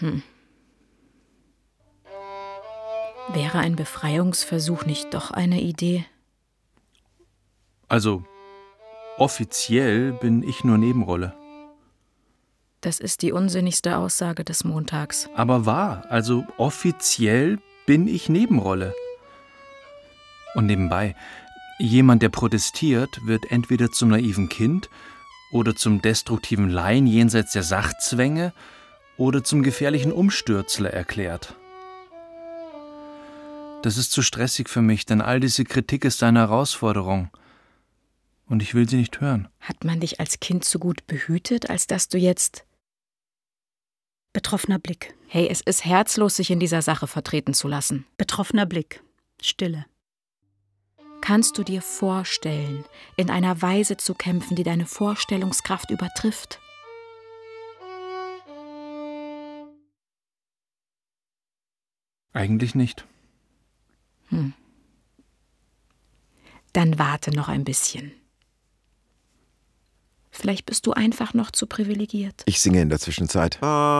Hm. Wäre ein Befreiungsversuch nicht doch eine Idee? Also, offiziell bin ich nur Nebenrolle. Das ist die unsinnigste Aussage des Montags. Aber wahr, also offiziell bin ich Nebenrolle. Und nebenbei, jemand, der protestiert, wird entweder zum naiven Kind oder zum destruktiven Laien jenseits der Sachzwänge oder zum gefährlichen Umstürzler erklärt. Das ist zu stressig für mich, denn all diese Kritik ist eine Herausforderung. Und ich will sie nicht hören. Hat man dich als Kind so gut behütet, als dass du jetzt... Betroffener Blick. Hey, es ist herzlos, sich in dieser Sache vertreten zu lassen. Betroffener Blick. Stille. Kannst du dir vorstellen, in einer Weise zu kämpfen, die deine Vorstellungskraft übertrifft? Eigentlich nicht. Dann warte noch ein bisschen. Vielleicht bist du einfach noch zu privilegiert. Ich singe in der Zwischenzeit.